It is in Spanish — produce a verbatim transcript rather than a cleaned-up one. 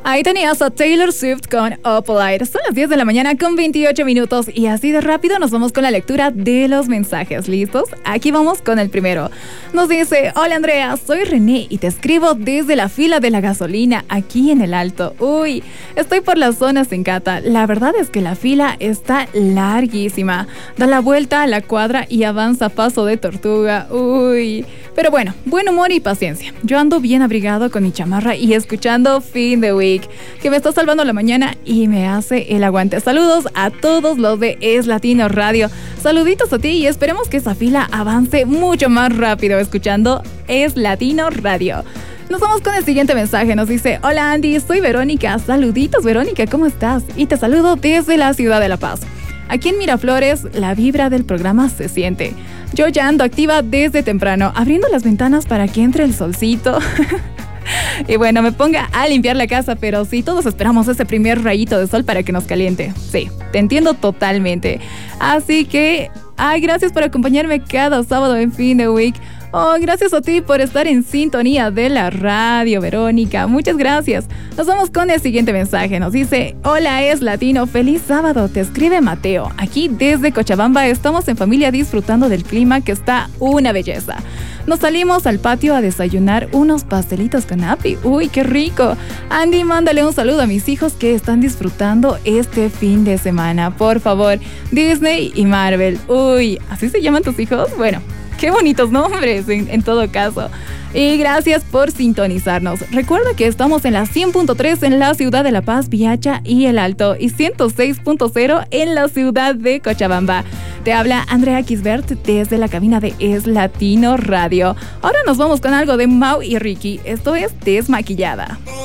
Ahí tenías a Taylor Swift con Opalite. Son las diez de la mañana con veintiocho minutos y así de rápido nos vamos con la lectura de los mensajes. ¿Listos? Aquí vamos con el primero. Nos dice: hola Andrea, soy René y te escribo desde la fila de la gasolina aquí en el Alto. Uy, estoy por la zona Sencata. La verdad es que la fila está larguísima. Da la vuelta a la cuadra y avanza a paso de tortuga. Uy, pero bueno, buen humor y paciencia. Yo ando bien abrigado con mi chamarra y escuchando Fin de Week, que me está salvando la mañana y me hace el aguante. Saludos a todos los de Es Latino Radio. Saluditos a ti y esperemos que esa fila avance mucho más rápido escuchando Es Latino Radio. Nos vamos con el siguiente mensaje. Nos dice: hola Andy, soy Verónica. Saluditos Verónica, ¿cómo estás? Y te saludo desde la ciudad de La Paz. Aquí en Miraflores, la vibra del programa se siente. Yo ya ando activa desde temprano, abriendo las ventanas para que entre el solcito. Y bueno, me ponga a limpiar la casa, pero sí, todos esperamos ese primer rayito de sol para que nos caliente. Sí, te entiendo totalmente. Así que, ay, gracias por acompañarme cada sábado en Fin de Week. Oh, gracias a ti por estar en sintonía de la radio, Verónica. Muchas gracias. Nos vamos con el siguiente mensaje. Nos dice: hola, Es Latino. Feliz sábado. Te escribe Mateo. Aquí desde Cochabamba estamos en familia disfrutando del clima que está una belleza. Nos salimos al patio a desayunar unos pastelitos con api. Uy, qué rico. Andy, mándale un saludo a mis hijos que están disfrutando este fin de semana. Por favor, Disney y Marvel. Uy, ¿así se llaman tus hijos? Bueno, qué bonitos nombres en, en todo caso. Y gracias por sintonizarnos. Recuerda que estamos en la cien punto tres en la ciudad de La Paz, Viacha y El Alto, y ciento seis punto cero en la ciudad de Cochabamba. Te habla Andrea Kisbert desde la cabina de Es Latino Radio. Ahora nos vamos con algo de Mau y Ricky. Esto es Desmaquillada.